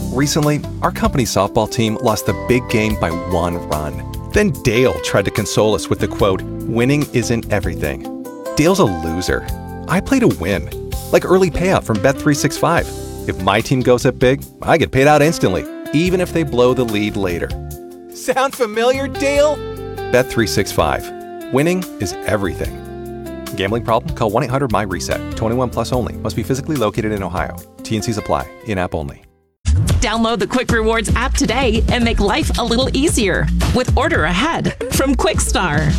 Recently, our company's softball team lost the big game by 1 run. Then Dale tried to console us with the quote, "Winning isn't everything." Dale's a loser. I play to win. Like early payout from Bet365. If my team goes up big, I get paid out instantly, even if they blow the lead later. Sound familiar, Dale? Bet365. Winning is everything. Gambling problem? Call 1-800-MY-RESET. 21 plus only. Must be physically located in Ohio. T&Cs apply. In-app only. Download the Quick Rewards app today and make life a little easier with Order Ahead from Quickstar.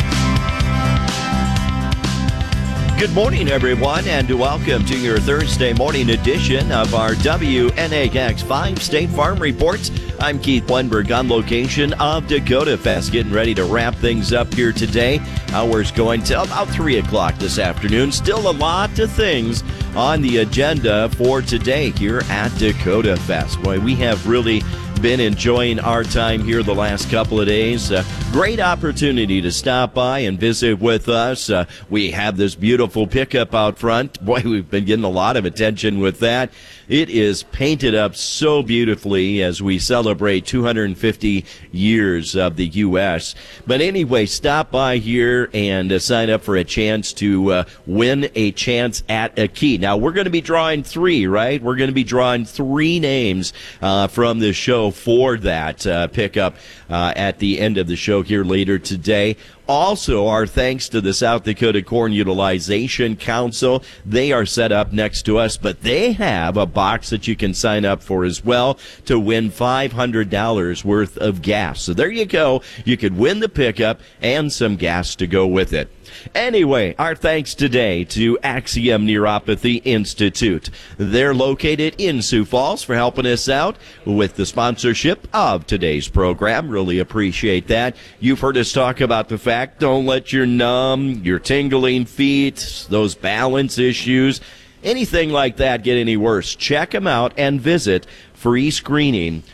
Good morning, everyone, and welcome to your Thursday morning edition of our WNAX 5 State Farm Reports. I'm Keith Wenberg on location of Dakota Fest, getting ready to wrap things up here today. Hours going till about 3 o'clock this afternoon. Still a lot of things on the agenda for today here at Dakota Fest. Boy, we have really been enjoying our time here the last couple of days. Great opportunity to stop by and visit with us. We have this beautiful pickup out front. Boy, we've been getting a lot of attention with that. It is painted up so beautifully as we celebrate 250 years of the U.S. But anyway, stop by here and sign up for a chance to win a chance at a key. Now, we're going to be drawing 3, right? We're going to be drawing 3 names from the show for that pickup at the end of the show here later today. Also, our thanks to the South Dakota Corn Utilization Council. They are set up next to us, but they have a box that you can sign up for as well to win $500 worth of gas. So there you go. You could win the pickup and some gas to go with it. Anyway, our thanks today to Axiom Neuropathy Institute. They're located in Sioux Falls for helping us out with the sponsorship of today's program. Really appreciate that. You've heard us talk about the fact, don't let your numb, your tingling feet, those balance issues, anything like that get any worse. Check them out and visit freescreening.com.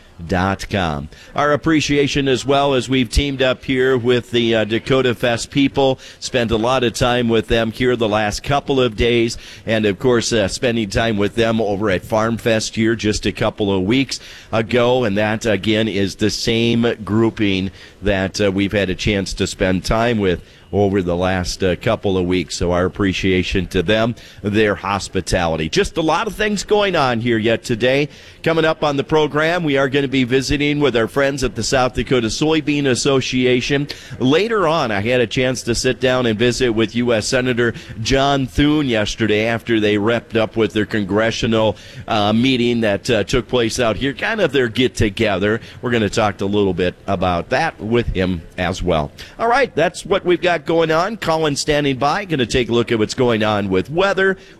Our appreciation as well as we've teamed up here with the Dakota Fest people, spent a lot of time with them here the last couple of days, and of course spending time with them over at Farm Fest here just a couple of weeks ago, and that again is the same grouping that we've had a chance to spend time with over the last couple of weeks. So our appreciation to them, their hospitality. Just a lot of things going on here yet today. Coming up on the program, we are going to be visiting with our friends at the South Dakota Soybean Association. Later on, I had a chance to sit down and visit with U.S. Senator John Thune yesterday after they wrapped up with their congressional meeting that took place out here, kind of their get-together. We're going to talk a little bit about that with him as well. All right, that's what we've got going on. Colin standing by, going to take a look at what's going on with weather.